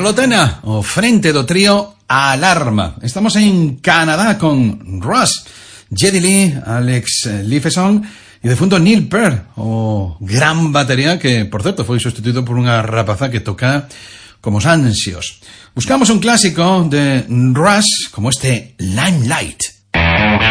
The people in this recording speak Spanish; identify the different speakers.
Speaker 1: Lotena, o frente do trío Alarma. Estamos en Canadá con Russ, Geddy Lee, Alex Lifeson e de fondo Neil Peart, o gran batería que, por certo, foi sustituído por unha rapaza que toca como os ansios. Buscamos un clásico de Russ como este Limelight.